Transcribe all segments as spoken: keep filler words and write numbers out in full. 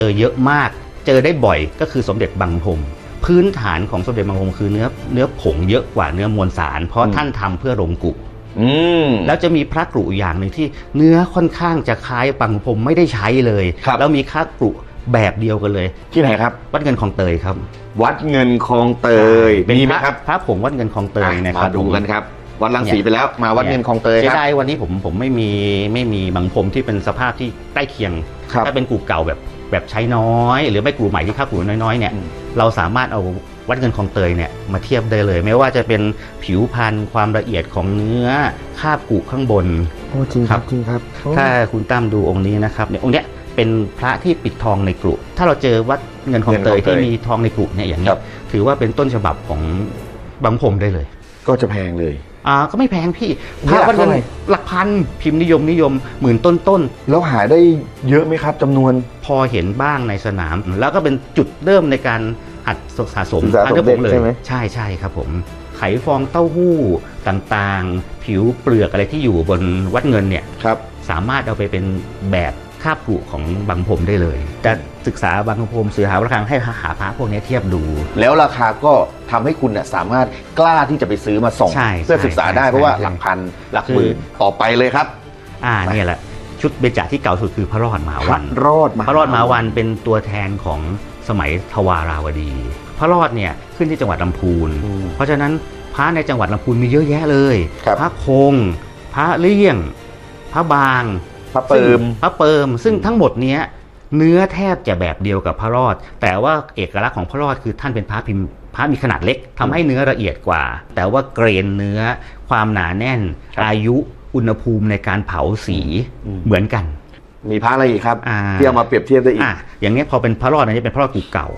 เจอเยอะมากเจอได้บ่อยก็คือสมเด็จบางพรมพื้นฐานของสมเด็จบางพรมคือเนื้อเนื้อผงเยอะกว่าเนื้อมวลสารเพราะท่านทำเพื่อลงกุแล้วจะมีพระกรุอย่างหนึ่งที่เนื้อค่อนข้างจะคล้ายบางพรมไม่ได้ใช้เลยแล้วมีพระกรุแบบเดียวกันเลยที่ไหนครับวัดเงินคลองเตยครับวัดเงินคลองเตยมีไหมครับพระผงวัดเงินคลองเตยนะครับมาดูกันครับวัดรังสีไปแล้วมาวัดเงินคลองเตยครับได้วันนี้ผมผมไม่มีไม่มีบางพรมที่เป็นสภาพที่ใกล้เคียงถ้าเป็นกรุเก่าแบบแบบใช้น้อยหรือไม่กรุใหม่ที่ค่ากรุน้อยๆเนี่ยเราสามารถเอาวัดเงินคลองเตยเนี่ยมาเทียบได้เลยไม่ว่าจะเป็นผิวพรรณความละเอียดของเนื้อคาบกรุข้างบนโอ้จริงครับจริงครับถ้าคุณตั้มดูองค์นี้นะครับเนี่ยองค์เนี้ยเป็นพระที่ปิดทองในกรุถ้าเราเจอวัดเงินคลองเตยที่มีทองในกรุเนี่ยอย่างนี้ถือว่าเป็นต้นฉบับของบางพรมได้เลยก็จะแพงเลยอ่าก็ไม่แพงพี่พระวัดเงินหลักพันพิมพ์นิยมนิยมหมื่นต้นต้นแล้วหาได้เยอะไหมครับจำนวนพอเห็นบ้างในสนามแล้วก็เป็นจุดเริ่มในการหัดสะสมพระเจ้าผงเลยใช่ใช่ครับผมไขฟองเต้าหู้ต่างๆผิวเปลือกอะไรที่อยู่บนวัดเงินเนี่ยครับสามารถเอาไปเป็นแบบคาบกรุของบางพรมได้เลยแต่ศึกษาบางพรมสื่อหาราคาให้หาพระพวกนี้เทียบดูแล้วราคาก็ทำให้คุณสามารถกล้าที่จะไปซื้อมาส่งเพื่อศึกษาได้เพราะว่าหลักพันหลักหมื่นต่อไปเลยครับอ่านี่แหละชุดเบญจที่เก่าสุดคือพระรอดมหาวันรอดพระรอดมหาวันเป็นตัวแทนของสมัยทวาราวดีพระรอดเนี่ยขึ้นที่จังหวัดลำพูนเพราะฉะนั้นพระในจังหวัดลำพูนมีเยอะแยะเลยพระคงพระเลี่ยงพระบางพระเปิมพระเปิมซึ่งทั้งหมดนี้เนื้อแทบจะแบบเดียวกับพระรอดแต่ว่าเอกลักษณ์ของพระรอดคือท่านเป็นพระพิมพ์พระมีขนาดเล็กทำให้เนื้อละเอียดกว่าแต่ว่าเกรนเนื้อความหนาแน่นอายุอุณหภูมิในการเผาสีเหมือนกันมีพระอะไรอีกครับที่เอามาเปรียบเทียบได้อีกอย่างนี้พอเป็นพระรอดนี่เป็นพระรอดกรุเก่า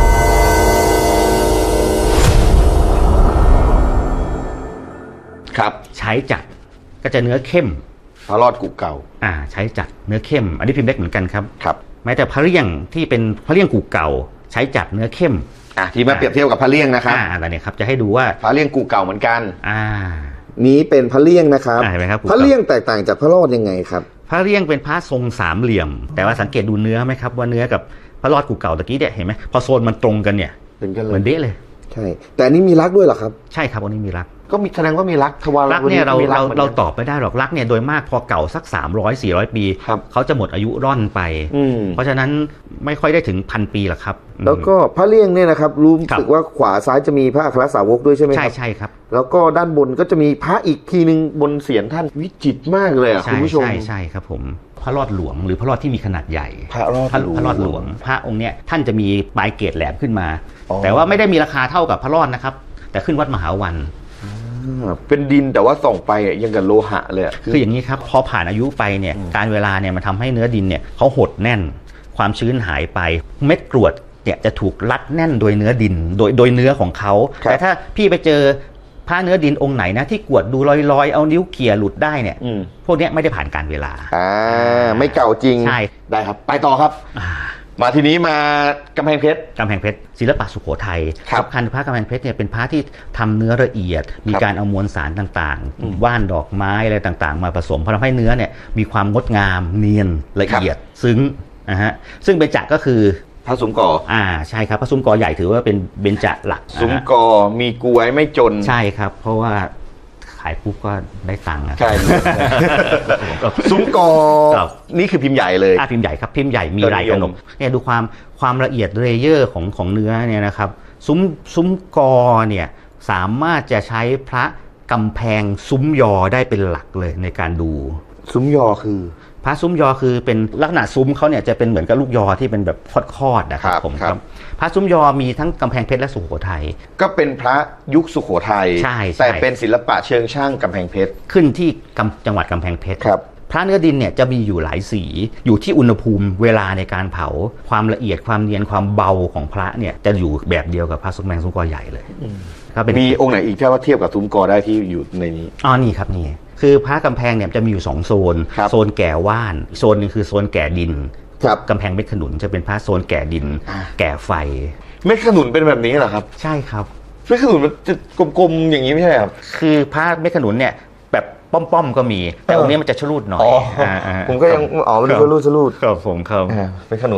ครับใช้จัดก็จะเนื้อเข้มพระรอดกรุเก่าอ่าใช้จัดเนื้อเข้มอันนี้พิมพ์เล็กเหมือนกันครับครับแม้แต่พระเลี่ยงที่เป็นพระเลี่ยงกรุเก่าใช้จัดเนื้อเข้มอ่ะที่มาเปรียบเทียบกับพระเลี่ยงนะครับอ่าอะไรเนี่ยครับจะให้ดูว่าพระเลี่ยงกรุเก่าเหมือนกันอ่านี้เป็นพระเลี่ยงนะครับครับพระเลี่ยงแตกต่างจากพระรอดยังไงครับพระเลี่ยงเป็นพระทรงสามเหลี่ยมแต่ว่าสังเกตดูเนื้อไหมครับว่าเนื้อกับพระรอดกรุเก่าตะกี้เนี่ยเห็นไหมพอโซนมันตรงกันเนี่ยเหมือนเด๊ะเลยใช่แต่อันนี้มีรักด้วยเหรอครับใช่ครับอันนี้มีรักก็มีแสดงว่ามีรักทวารรักเนี่ยเราเราเราตอบไม่ได้หรอกรักเนี่ยโดยมากพอเก่าสักสามร้อย สี่ร้อยปีเขาจะหมดอายุร่อนไปเพราะฉะนั้นไม่ค่อยได้ถึงพันปีหรอกครับแล้วก็พระเลี่ยงเนี่ยนะครับรู้สึกว่าขวาซ้ายจะมีพระอัครสาวกด้วยใช่ไหมครับใช่ใช่ครับแล้วก็ด้านบนก็จะมีพระอีกทีนึงบนเศียรท่านวิจิตรมากเลยอ่ะคุณผู้ชมใช่ใช่ครับผมพระรอดหลวงหรือพระรอดที่มีขนาดใหญ่พระรอดพระรอดหลวงพระองค์เนี้ยท่านจะมีปลายเกศแหลมขึ้นมาแต่ว่าไม่ได้มีราคาเท่ากับพระรอดนะครับแต่ขึ้นวัดมหาวันเป็นดินแต่ว่าส่องไปยังกับโลหะเลยคืออย่างนี้ครับพอผ่านอายุไปเนี่ยการเวลาเนี่ยมันทำให้เนื้อดินเนี่ยเขาหดแน่นความชื้นหายไปเม็ดกรวดเนี่ยจะถูกรัดแน่นโดยเนื้อดินโดยโดยเนื้อของเขาแต่ถ้าพี่ไปเจอพระเนื้อดินองค์ไหนนะที่กวดดูลอยๆเอานิ้วเขี่ยหลุดได้เนี่ยพวกนี้ไม่ได้ผ่านการเวลาอ่าไม่เก่าจริงใช่ได้ครับไปต่อครับมาทีนี้มากำแพงเพชรกำแพงเพชรศิลปะสุโขทัยสำคัญพระกำแพงเพชรเนี่ยเป็นพระที่ทำเนื้อละเอียดมีการเอามวลสารต่างๆว่านดอกไม้อะไรต่างๆมาผสมทำให้เนื้อเนี่ยมีความงดงามเนียนละเอียดซึ้งนะฮะซึ่งเบญจก็คือพระซุ้มกออ่าใช่ครับพระซุ้มกอใหญ่ถือว่าเป็นเบญจหลักซุ้มกอมีกวยไม่จนใช่ครับเพราะว่าขายปุ๊บก็ได้ตังค์ใช่ซุ้มกอนี่คือพิมพ์ใหญ่เลยพิมพ์ใหญ่ครับพิมพ์ใหญ่มีลายกระหนกเนี่ยดูความความละเอียดเลเยอร์ของของเนื้อเนี่ยนะครับซุ้มซุ้มกอเนี่ยสามารถจะใช้พระกำแพงซุ้มยอได้เป็นหลักเลยในการดูซุ้มยอคือพระซุ้มยอคือเป็นลักษณะซุ้มเขาเนี่ยจะเป็นเหมือนกับลูกยอที่เป็นแบบคอดๆนะครับผมครับพระซุ้มยอมีทั้งกำแพงเพชรและสุโขทัยก็เป็นพระยุคสุโขทัยใช่แต่เป็นศิลปะเชิงช่างกำแพงเพชรขึ้นที่จังหวัดกำแพงเพชรครับพระเนื้อดินเนี่ยจะมีอยู่หลายสีอยู่ที่อุณหภูมิเวลาในการเผาความละเอียดความเนียนความเบาของพระเนี่ยจะอยู่แบบเดียวกับพระซุ้มแมงซุ้มกอใหญ่เลยมีองค์ไหนอีกที่ว่าเทียบกับซุ้มกอได้ที่อยู่ในนี้อ๋อนี่ครับนี่คือพระกำแพงเนี่ยจะมีอยู่สองโซนโซนแก่ว่านโซนนึงคือโซนแก่ดินกำแพงเม็ดขนุนจะเป็นพระโซนแก่ดินแก่ไฟเม็ดขนุนเป็นแบบนี้เหรอครับใช่ครับเม็ดขนุนมันจะกลมๆอย่างนี้ไม่ใช่ครับคือพระเม็ดขนุนเนี่ยแบบป้อมๆก็มีแต่องค์นี้มันจะชะลูดหน่อยผมก็ยังอ๋อมันชะลูดชะลูดครับผมครับเป็นขนุน